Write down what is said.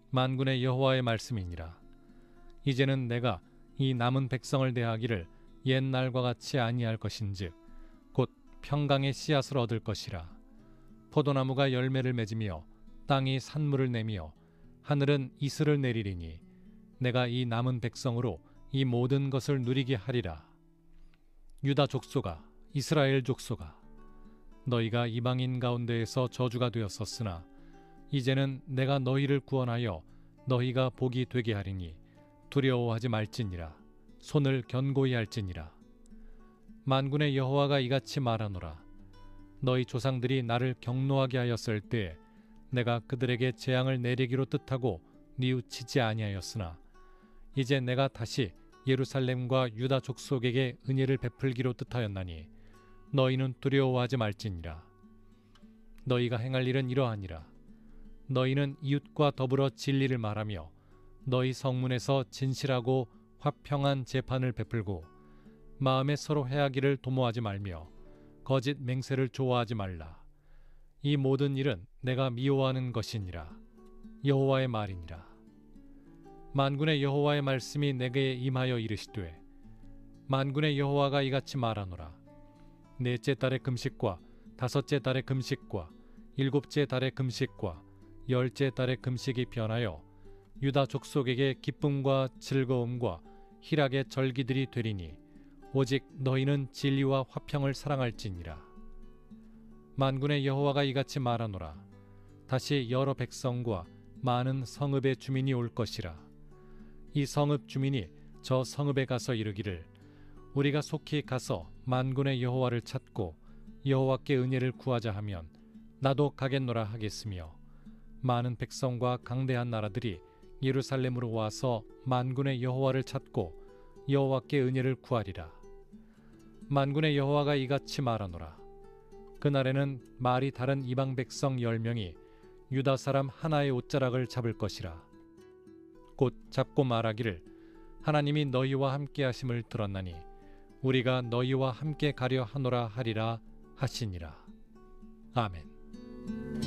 만군의 여호와의 말씀이니라. 이제는 내가 이 남은 백성을 대하기를 옛날과 같이 아니할 것인즉 곧 평강의 씨앗을 얻을 것이라. 포도나무가 열매를 맺으며 땅이 산물을 내며 하늘은 이슬을 내리리니 내가 이 남은 백성으로 이 모든 것을 누리게 하리라. 유다 족속아, 이스라엘 족속아, 너희가 이방인 가운데에서 저주가 되었었으나 이제는 내가 너희를 구원하여 너희가 복이 되게 하리니 두려워하지 말지니라. 손을 견고히 할지니라. 만군의 여호와가 이같이 말하노라. 너희 조상들이 나를 경노하게 하였을 때 내가 그들에게 재앙을 내리기로 뜻하고 뉘우치지 아니하였으나 이제 내가 다시 예루살렘과 유다 족속에게 은혜를 베풀기로 뜻하였나니 너희는 두려워하지 말지니라. 너희가 행할 일은 이러하니라. 너희는 이웃과 더불어 진리를 말하며 너희 성문에서 진실하고 화평한 재판을 베풀고 마음에 서로 해하기를 도모하지 말며 거짓 맹세를 좋아하지 말라. 이 모든 일은 내가 미워하는 것이니라. 여호와의 말이니라. 만군의 여호와의 말씀이 내게 임하여 이르시되 만군의 여호와가 이같이 말하노라. 넷째 달의 금식과 다섯째 달의 금식과 일곱째 달의 금식과 열째 달의 금식이 변하여 유다 족속에게 기쁨과 즐거움과 희락의 절기들이 되리니 오직 너희는 진리와 화평을 사랑할지니라. 만군의 여호와가 이같이 말하노라. 다시 여러 백성과 많은 성읍의 주민이 올 것이라. 이 성읍 주민이 저 성읍에 가서 이르기를 우리가 속히 가서 만군의 여호와를 찾고 여호와께 은혜를 구하자 하면 나도 가겠노라 하겠으며 많은 백성과 강대한 나라들이 예루살렘으로 와서 만군의 여호와를 찾고 여호와께 은혜를 구하리라. 만군의 여호와가 이같이 말하노라. 그날에는 말이 다른 이방 백성 10명이 유다 사람 하나의 옷자락을 잡을 것이라. 곧 잡고 말하기를 하나님이 너희와 함께 하심을 들었나니 우리가 너희와 함께 가려 하노라 하리라 하시니라. 아멘.